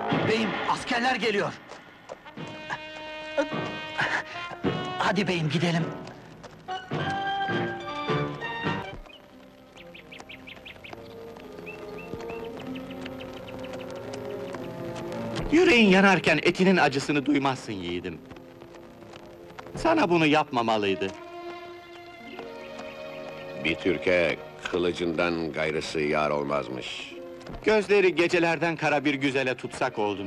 Beyim, askerler geliyor! Hadi beyim, gidelim! Yüreğin yanarken etinin acısını duymazsın yiğidim. Sana bunu yapmamalıydı. Bir Türk'e kılıcından gayrısı yar olmazmış. Gözleri gecelerden kara bir güzele tutsak oldum.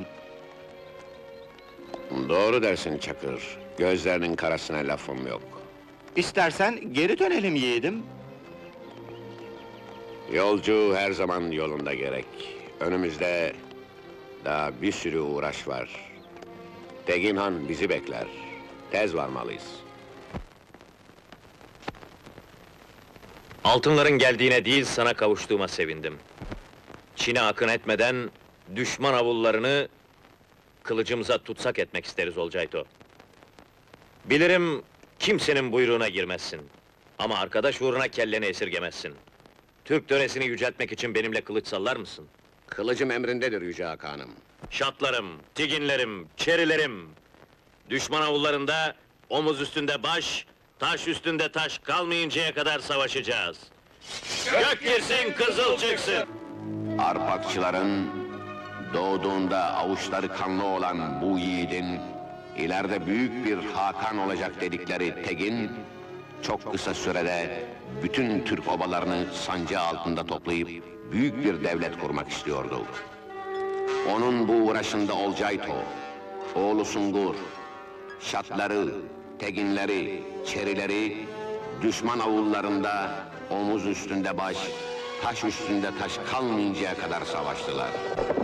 Doğru dersin Çakır, gözlerinin karasına lafım yok. İstersen geri dönelim yiğidim. Yolcu her zaman yolunda gerek. Önümüzde daha bir sürü uğraş var. Tegin Han bizi bekler. Tez varmalıyız. Altınların geldiğine değil, sana kavuştuğuma sevindim. Çin'e akın etmeden, düşman avullarını kılıcımıza tutsak etmek isteriz Olcayto. Bilirim, kimsenin buyruğuna girmezsin. Ama arkadaş uğruna kelleni esirgemezsin. Türk töresini yüceltmek için benimle kılıç sallar mısın? Kılıcım emrindedir Yüce Hakanım. Şatlarım, tiginlerim, çerilerim! Düşman avullarında, omuz üstünde baş, taş üstünde taş kalmayıncaya kadar savaşacağız. Gök girsin, kızıl çıksın! Arpakçıların doğduğunda avuçları kanlı olan bu yiğidin ileride büyük bir Hakan olacak dedikleri Tegin çok kısa sürede bütün Türk obalarını sancağı altında toplayıp büyük bir devlet kurmak istiyordu. Onun bu uğraşında Olcayto, oğlu Sungur, şatları, teginleri, çerileri düşman avullarında omuz üstünde baş, taş üstünde taş kalmayıncaya kadar savaştılar.